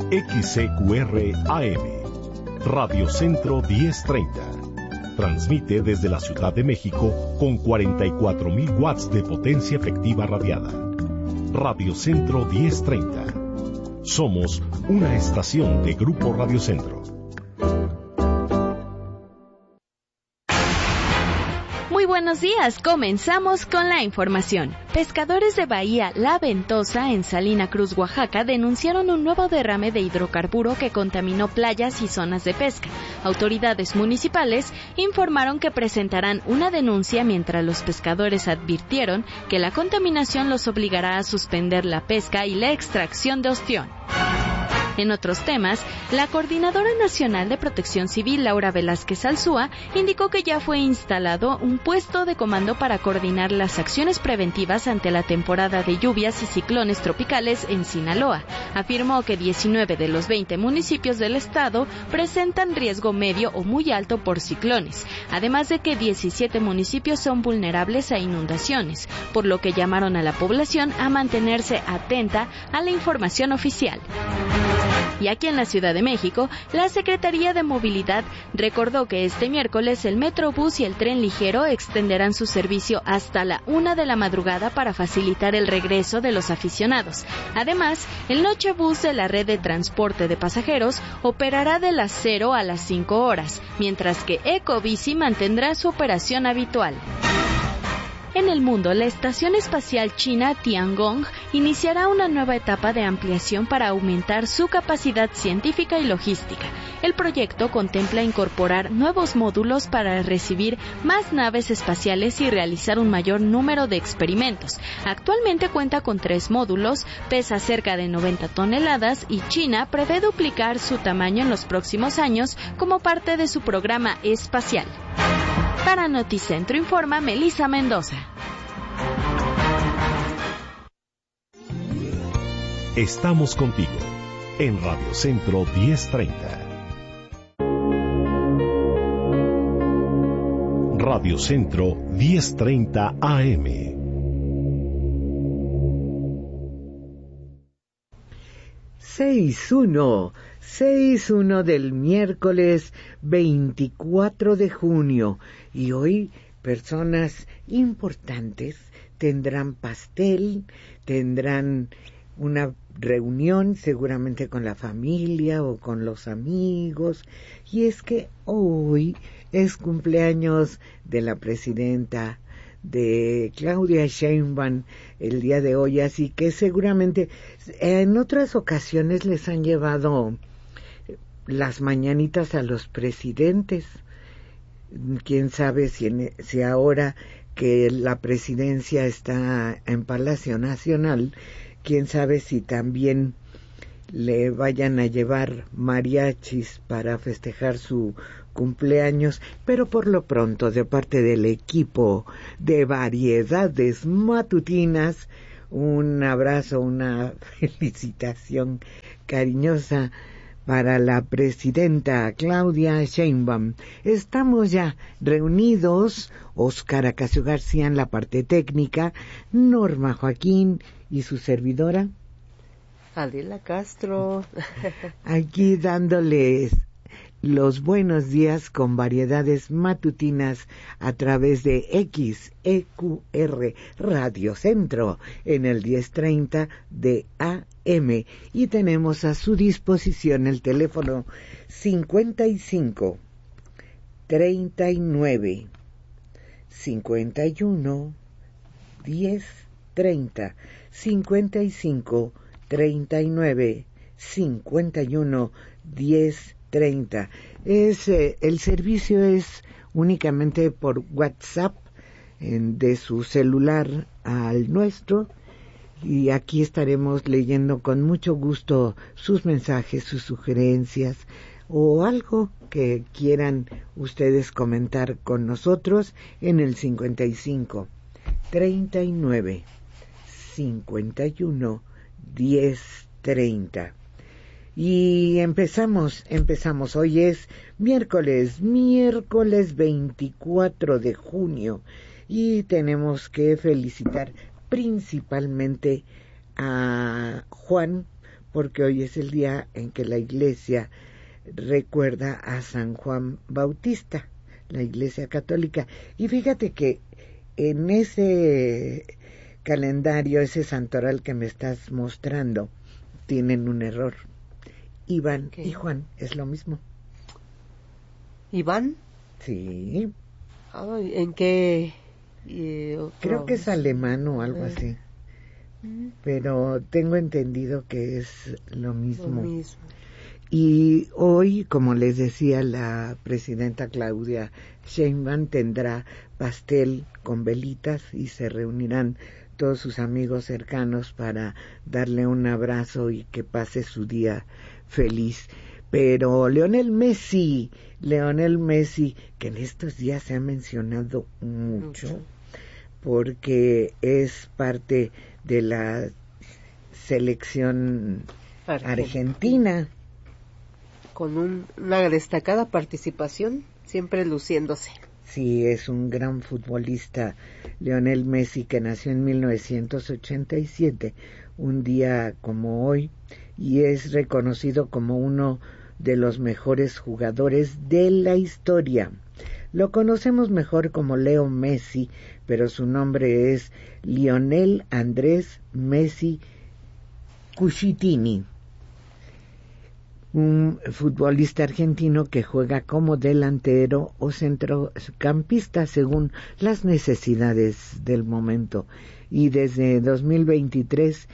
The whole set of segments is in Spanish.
XCQR AM, Radio Centro 1030. Transmite desde la Ciudad de México con 44,000 watts de potencia efectiva radiada. Radio Centro 1030. Somos una estación de Grupo Radio Centro. Muy buenos días, comenzamos con la información. Pescadores de Bahía La Ventosa, en Salina Cruz, Oaxaca, denunciaron un nuevo derrame de hidrocarburo que contaminó playas y zonas de pesca. Autoridades municipales informaron que presentarán una denuncia, mientras los pescadores advirtieron que la contaminación los obligará a suspender la pesca y la extracción de ostión. En otros temas, la Coordinadora Nacional de Protección Civil, Laura Velázquez Alzúa, indicó que ya fue instalado un puesto de comando para coordinar las acciones preventivas ante la temporada de lluvias y ciclones tropicales en Sinaloa. Afirmó que 19 de los 20 municipios del estado presentan riesgo medio o muy alto por ciclones, además de que 17 municipios son vulnerables a inundaciones, por lo que llamaron a la población a mantenerse atenta a la información oficial. Y aquí en la Ciudad de México, la Secretaría de Movilidad recordó que este miércoles el Metrobús y el Tren Ligero extenderán su servicio hasta la 1 de la madrugada para facilitar el regreso de los aficionados. Además, el Nochebús de la red de transporte de pasajeros operará de las 0 a las 5 horas, mientras que Ecobici mantendrá su operación habitual. En el mundo, la Estación Espacial China Tiangong iniciará una nueva etapa de ampliación para aumentar su capacidad científica y logística. El proyecto contempla incorporar nuevos módulos para recibir más naves espaciales y realizar un mayor número de experimentos. Actualmente cuenta con 3 módulos, pesa cerca de 90 toneladas y China prevé duplicar su tamaño en los próximos años como parte de su programa espacial. Para Noticentro informa Melissa Mendoza. Estamos contigo en Radio Centro 1030. Radio Centro 1030 AM. 6-1 del miércoles 24 de junio. Y hoy personas importantes tendrán pastel, tendrán una reunión seguramente con la familia o con los amigos. Y es que hoy es cumpleaños de la presidenta, de Claudia Sheinbaum, el día de hoy, así que seguramente en otras ocasiones les han llevado las mañanitas a los presidentes. Quién sabe si ahora que la presidencia está en Palacio Nacional, quién sabe si también le vayan a llevar mariachis para festejar su cumpleaños, pero por lo pronto, de parte del equipo de Variedades Matutinas, un abrazo, una felicitación cariñosa para la presidenta Claudia Sheinbaum. Estamos ya reunidos, Óscar Acacio García en la parte técnica, Norma Joaquín y su servidora Adela Castro, aquí dándoles los buenos días con Variedades Matutinas a través de XEQR Radio Centro en el 1030 de AM, y tenemos a su disposición el teléfono 55 39 51 10 30 55 39 51 10 30. El servicio es únicamente por WhatsApp, de su celular al nuestro, y aquí estaremos leyendo con mucho gusto sus mensajes, sus sugerencias o algo que quieran ustedes comentar con nosotros en el 55 39 51 10 30. Y empezamos. Hoy es miércoles 24 de junio, y tenemos que felicitar principalmente a Juan porque hoy es el día en que la iglesia recuerda a San Juan Bautista, la iglesia católica. Y fíjate que en ese calendario, ese santoral que me estás mostrando, tienen un error. Iván y Juan es lo mismo. ¿Iván? Sí. Ay, ¿en qué? Creo que es alemán o algo así. Pero tengo entendido que es lo mismo. Y hoy, como les decía, la presidenta Claudia Sheinbaum tendrá pastel con velitas y se reunirán todos sus amigos cercanos para darle un abrazo y que pase su día feliz. Pero Lionel Messi, que en estos días se ha mencionado mucho, porque es parte de la selección argentina. Con una destacada participación, siempre luciéndose. Sí, es un gran futbolista, Lionel Messi, que nació en 1987, un día como hoy, y es reconocido como uno de los mejores jugadores de la historia. Lo conocemos mejor como Leo Messi, pero su nombre es Lionel Andrés Messi Cucitini, un futbolista argentino que juega como delantero o centrocampista según las necesidades del momento, y desde 2023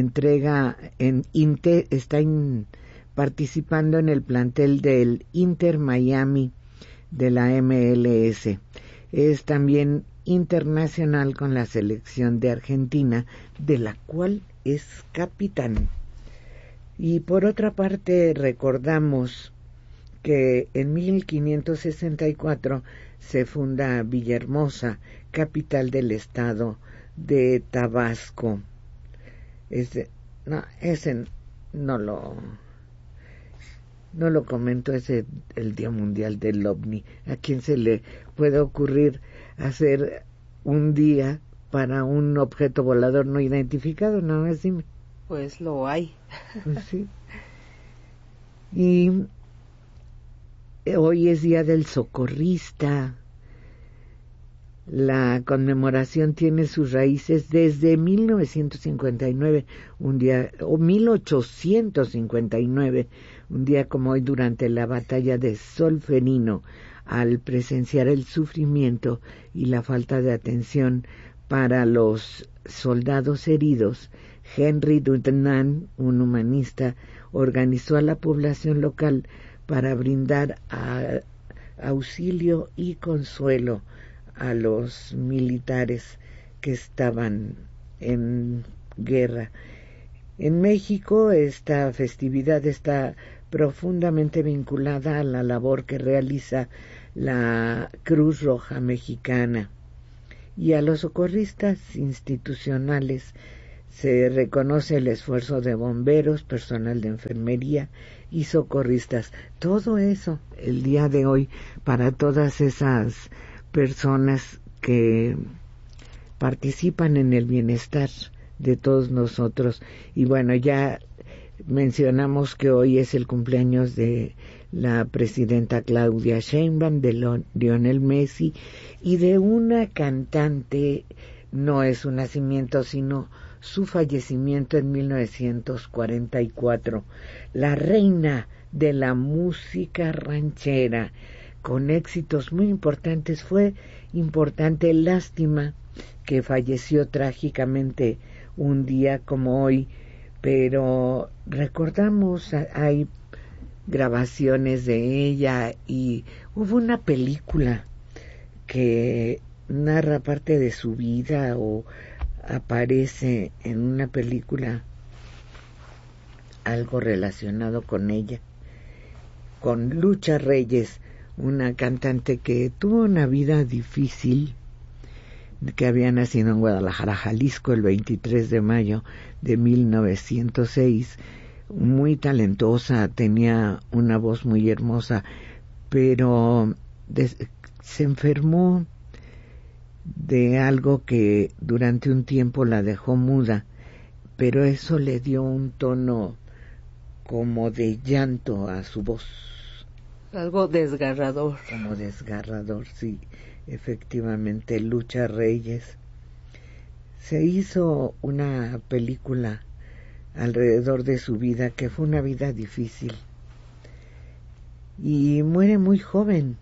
está participando en el plantel del Inter Miami de la MLS. Es también internacional con la selección de Argentina, de la cual es capitán. Y por otra parte, recordamos que en 1564 se funda Villahermosa, capital del estado de Tabasco. No lo comento, es el Día Mundial del OVNI. ¿A quién se le puede ocurrir hacer un día para un objeto volador no identificado? No, es dime. Pues lo hay. Pues sí. Y hoy es Día del Socorrista. La conmemoración tiene sus raíces desde 1859, un día como hoy, durante la batalla de Solferino, al presenciar el sufrimiento y la falta de atención para los soldados heridos. Henry Dunant, un humanista, organizó a la población local para brindar auxilio y consuelo a los militares que estaban en guerra. En México, esta festividad está profundamente vinculada a la labor que realiza la Cruz Roja Mexicana, y a los socorristas institucionales se reconoce el esfuerzo de bomberos, personal de enfermería y socorristas. Todo eso el día de hoy para todas esas personas que participan en el bienestar de todos nosotros. Y bueno, ya mencionamos que hoy es el cumpleaños de la presidenta Claudia Sheinbaum, de Lionel Messi y de una cantante. No es su nacimiento, sino su fallecimiento en 1944, la reina de la música ranchera, con éxitos muy importantes. Fue importante, lástima que falleció trágicamente un día como hoy, pero recordamos, hay grabaciones de ella, y hubo una película que narra parte de su vida, o aparece en una película algo relacionado con ella, con Lucha Reyes, una cantante que tuvo una vida difícil, que había nacido en Guadalajara, Jalisco, el 23 de mayo de 1906, muy talentosa, tenía una voz muy hermosa, pero se enfermó de algo que durante un tiempo la dejó muda, pero eso le dio un tono como de llanto a su voz. Algo desgarrador. Como desgarrador, sí, efectivamente. Lucha Reyes. Se hizo una película alrededor de su vida, que fue una vida difícil. Y muere muy joven.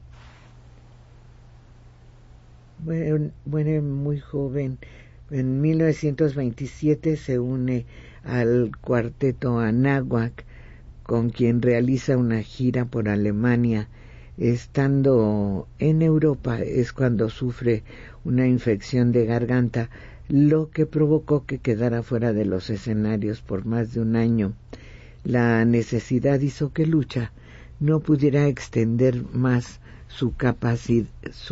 Muere muy joven. En 1927 se une al cuarteto Anáhuac, con quien realiza una gira por Alemania. Estando en Europa es cuando sufre una infección de garganta, lo que provocó que quedara fuera de los escenarios por más de un año. La necesidad hizo que Lucha no pudiera extender más su capacidad,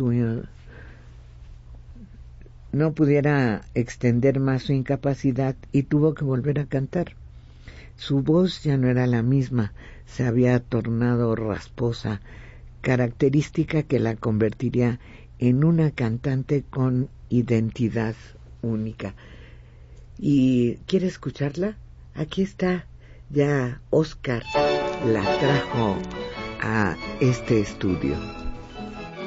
no pudiera extender más su incapacidad y tuvo que volver a cantar. Su voz ya no era la misma, se había tornado rasposa, característica que la convertiría en una cantante con identidad única. ¿Y quiere escucharla? Aquí está, ya Oscar la trajo a este estudio.